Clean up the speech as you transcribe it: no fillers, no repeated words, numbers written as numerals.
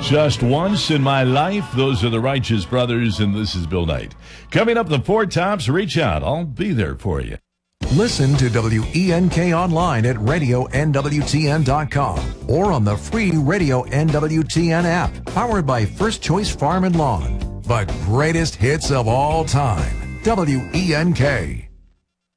Just once in my life. Those are the Righteous Brothers, and this is Bill Knight. Coming up, the Four Tops. Reach out. I'll be there for you. Listen to WENK online at radionwtn.com or on the free Radio NWTN app, powered by First Choice Farm and Lawn. The greatest hits of all time. WENK.